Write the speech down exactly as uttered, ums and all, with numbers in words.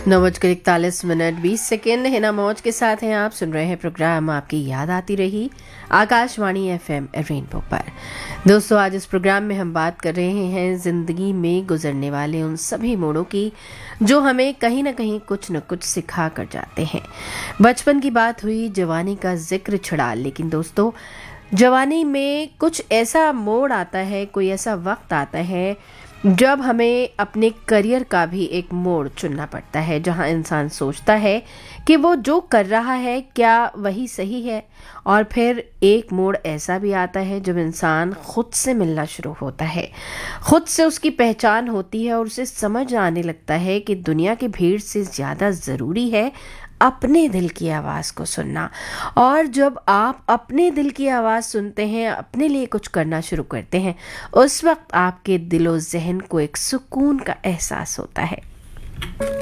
नौ बजकर इकतालीस मिनट बीस सेकेंड हिना मौज के साथ हैं। आप सुन रहे हैं प्रोग्राम आपकी याद आती रही आकाशवाणी एफएम रेनबो पर। दोस्तों, आज इस प्रोग्राम में हम बात कर रहे हैं जिंदगी में गुजरने वाले उन सभी मोड़ों की जो हमें कहीं ना कहीं कुछ न कुछ सिखा कर जाते हैं। बचपन की बात हुई, जवानी का जिक्र छिड़ा, लेकिन दोस्तों जवानी में कुछ ऐसा मोड़ आता है, कोई ऐसा वक्त आता है जब हमें अपने करियर का भी एक मोड़ चुनना पड़ता है, जहां इंसान सोचता है कि वो जो कर रहा है क्या वही सही है। और फिर एक मोड़ ऐसा भी आता है जब इंसान खुद से मिलना शुरू होता है, खुद से उसकी पहचान होती है और उसे समझ आने लगता है कि दुनिया की भीड़ से ज़्यादा ज़रूरी है अपने दिल की आवाज़ को सुनना। और जब आप अपने दिल की आवाज़ सुनते हैं, अपने लिए कुछ करना शुरू करते हैं, उस वक्त आपके दिलो ज़हन को एक सुकून का एहसास होता है।